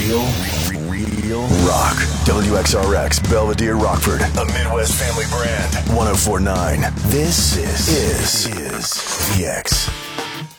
Real rock. WXRX, Belvedere, Rockford. A Midwest family brand. 104.9. This is VX.